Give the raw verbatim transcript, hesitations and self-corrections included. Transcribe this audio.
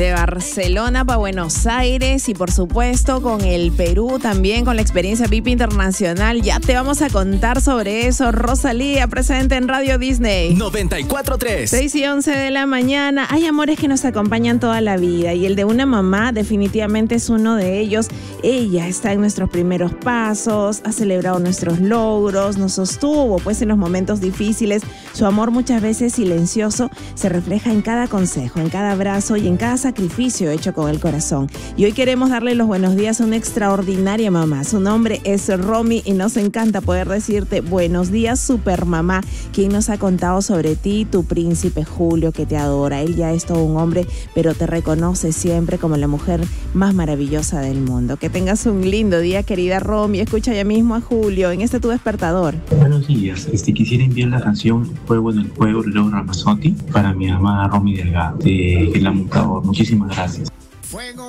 De Barcelona para Buenos Aires y por supuesto con el Perú también, con la experiencia V I P internacional. Ya te vamos a contar sobre eso. Rosalía, presente en Radio Disney. noventa y cuatro punto tres. seis y once de la mañana. Hay amores que nos acompañan toda la vida y el de una mamá definitivamente es uno de ellos. Ella está en nuestros primeros pasos, ha celebrado nuestros logros, nos sostuvo pues en los momentos difíciles. Su amor, muchas veces silencioso, se refleja en cada consejo, en cada abrazo y en cada sacrificio hecho con el corazón. Y hoy queremos darle los buenos días a una extraordinaria mamá. Su nombre es Romy y nos encanta poder decirte buenos días, super mamá, quien nos ha contado sobre ti, tu príncipe Julio, que te adora. Él ya es todo un hombre, pero te reconoce siempre como la mujer más maravillosa del mundo. Que tengas un lindo día, querida Romy. Escucha ya mismo a Julio en este Tu Despertador. Buenos días. Este, quisiera enviar la canción Fuego en el Juego de Leo Ramazzotti para mi amada Romy Delgado, de El Amutador. Muchísimas gracias. Fuego